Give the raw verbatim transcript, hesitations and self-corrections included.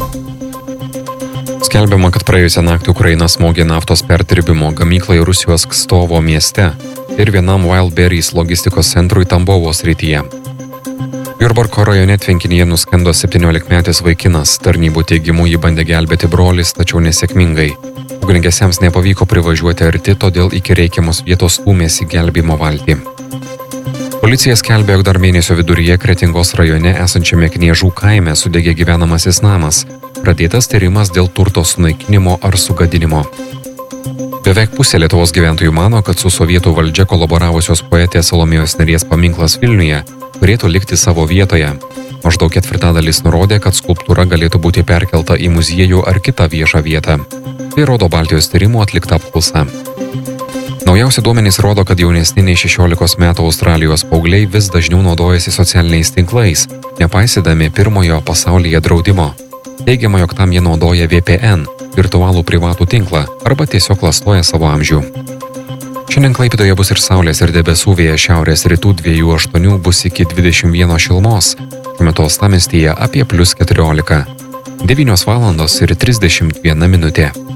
Skelbiama, kad praėjusią naktį Ukraina smogė naftos perdirbimo gamyklai Rusijos Kstovo mieste ir vienam Wildberries logistikos centrui Tambovo srityje. Jurbarko rajone tvenkinyje nuskendo septyniolikmetis vaikinas, tarnybų teigimu jį bandė gelbėti brolis, tačiau nesėkmingai. Ugniagesiams nepavyko privažiuoti arti, todėl iki reikiamos vietos stūmėsi gelbėjimo valtį. Policija skelbė, jog dar mėnesio viduryje Kretingos rajone esančiame Kniežų kaime sudegė gyvenamasis namas. Pradėtas tyrimas dėl turto sunaikinimo ar sugadinimo. Beveik pusė Lietuvos gyventojų mano, kad su sovietų valdžia kolaboravusios poetės Salomėjos Nėries paminklas Vilniuje turėtų likti savo vietoje. Maždaug ketvirtadalis nurodė, kad skulptūra galėtų būti perkelta į muziejų ar kitą viešą vietą. Tai rodo Baltijos tyrimų atlikta apklausa. Naujausi duomenys rodo, kad jaunesni nei šešiolikos metų Australijos paaugliai vis dažniau naudojasi socialiniais tinklais, nepaisydami pirmojo pasaulyje draudimo. Teigiama, jog tam jie naudoja V P N, virtualų privatų tinklą, arba tiesiog klastoja savo amžių. Šiandien Klaipėdoje bus ir saulės ir debesų, vėjas šiaurės rytų dviejų aštuonių bus iki dvidešimt vienos šilumos, šiuo metu uostamiestyje apie plius keturiolika. devynios valandos ir trisdešimt viena minutė.